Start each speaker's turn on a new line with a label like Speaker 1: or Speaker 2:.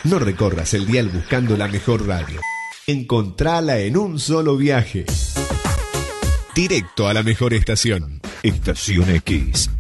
Speaker 1: No recorras el dial buscando la mejor radio. Encontrala en un solo viaje. Directo a la mejor estación.
Speaker 2: Estación X.